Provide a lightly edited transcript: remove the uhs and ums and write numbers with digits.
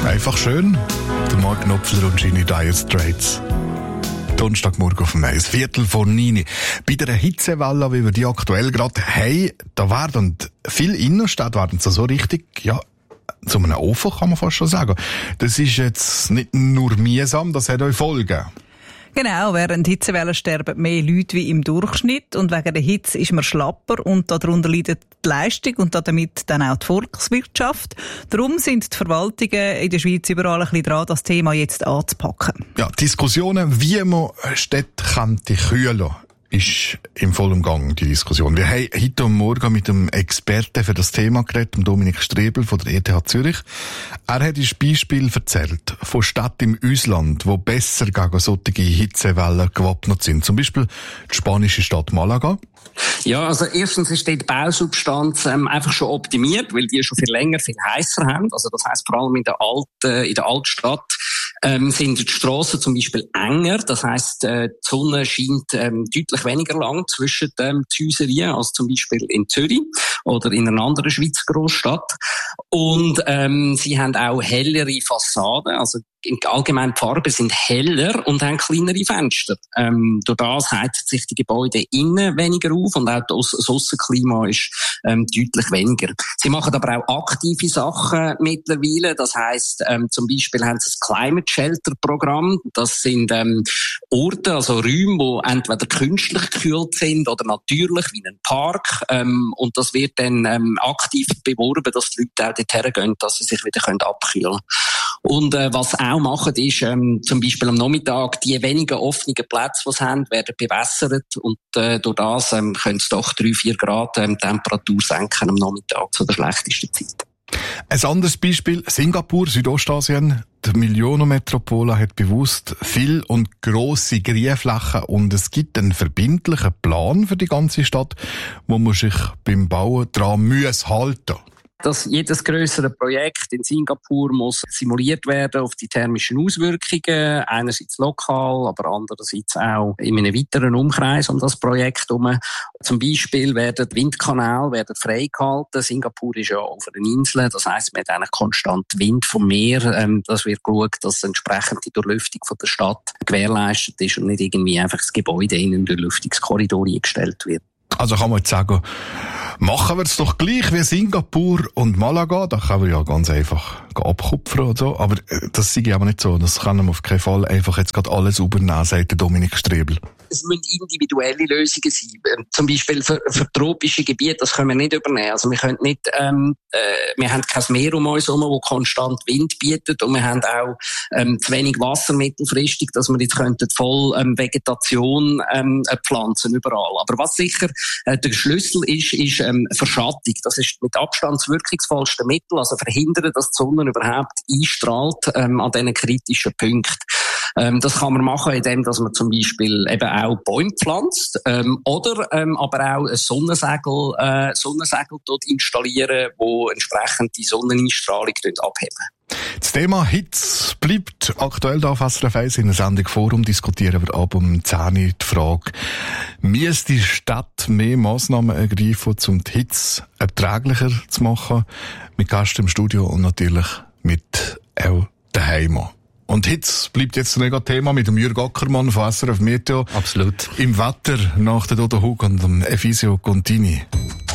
Einfach schön. Der Mark Knopfler und Genie Dire Straits. Donnerstagmorgen auf dem 1, 8:45. Bei der Hitzewelle, wie wir die aktuell gerade haben, da werden viele Innenstädte so richtig, ja, zu einem Ofen kann man fast schon sagen. Das ist jetzt nicht nur mühsam, das hat auch Folgen. Genau, während Hitzewellen sterben mehr Leute wie im Durchschnitt und wegen der Hitze ist man schlapper und darunter leidet die Leistung und damit dann auch die Volkswirtschaft. Darum sind die Verwaltungen in der Schweiz überall ein bisschen dran, das Thema jetzt anzupacken. Ja, Diskussionen, wie man Städte kühlen ist im vollen Gang, die Diskussion. Wir haben heute Morgen mit dem Experten für das Thema geredet, Dominik Strebel von der ETH Zürich. Er hat ein Beispiel erzählt von Städten im Ausland, die besser gegen solche Hitzewellen gewappnet sind. Zum Beispiel die spanische Stadt Malaga. Ja, also erstens ist die Bausubstanz einfach schon optimiert, weil die schon viel länger, viel heißer haben. Also das heisst vor allem in der Altstadt sind die Strassen zum Beispiel enger. Das heisst, die Sonne scheint deutlich weniger lang zwischen den Häusern als zum Beispiel in Zürich oder in einer anderen Schweizer Großstadt. Und sie haben auch hellere Fassaden, also allgemein die Farben sind heller und haben kleinere Fenster. Durch das heizt sich die Gebäude innen weniger auf und auch das Aussenklima ist deutlich weniger. Sie machen aber auch aktive Sachen mittlerweile. Das heisst, zum Beispiel haben sie das Climate Shelter Programm. Das sind Orte, also Räume, die entweder künstlich gekühlt sind oder natürlich, wie ein Park. Und das wird dann aktiv beworben, dass die Leute auch dorthin gehen, dass sie sich wieder abkühlen können. Und was auch machen, ist zum Beispiel am Nachmittag die wenigen offenen Plätze, die sie haben, werden bewässert und durch das können sie doch 3-4 Grad Temperatur senken am Nachmittag zu der schlechtesten Zeit. Ein anderes Beispiel, Singapur, Südostasien. Die Millionenmetropole hat bewusst viel und grosse Grünflächen und es gibt einen verbindlichen Plan für die ganze Stadt, wo man sich beim Bauen daran halten muss. Dass jedes grössere Projekt in Singapur muss simuliert werden auf die thermischen Auswirkungen, einerseits lokal, aber andererseits auch in einem weiteren Umkreis um das Projekt herum. Zum Beispiel werden Windkanäle freigehalten. Singapur ist ja auf einer Insel, das heisst, man hat eigentlich konstant Wind vom Meer. Das wird geschaut, dass entsprechend die Durchlüftung von der Stadt gewährleistet ist und nicht irgendwie einfach das Gebäude in einen Durchlüftungskorridor eingestellt wird. Also kann man jetzt sagen, machen wir es doch gleich wie Singapur und Malaga, da kann man ja ganz einfach abkupfern und so, aber das sei aber nicht so, das kann man auf keinen Fall einfach jetzt gerade alles übernehmen, sagt der Dominik Strebel. Es müssen individuelle Lösungen sein. Zum Beispiel für tropische Gebiete, das können wir nicht übernehmen. Also wir können nicht, wir haben kein Meer um uns herum, das konstant Wind bietet und wir haben auch zu wenig Wasser mittelfristig, dass wir jetzt könnten voll Vegetation pflanzen überall. Aber was sicher der Schlüssel ist Verschattung. Das ist mit Abstand das wirkungsvollste Mittel, also verhindern, dass die Sonne überhaupt einstrahlt an diesen kritischen Punkten. Das kann man machen, indem dass man zum Beispiel eben auch Bäume pflanzt oder aber auch ein Sonnensegel dort installieren, wo entsprechend die Sonneneinstrahlung abheben. Das Thema Hitze bleibt aktuell da auf SRF 1 in der Sendung Forum. Diskutieren wir ab um 10 Uhr die Frage, müsste die Stadt mehr Massnahmen ergreifen, um die Hitze erträglicher zu machen? Mit Gästen im Studio und natürlich mit auch daheim. Und Hitze bleibt jetzt ein Thema mit dem Jürg Ackermann von SRF Meteo. Absolut. Im Wetter nach der Dodo Hug und dem Efisio Contini.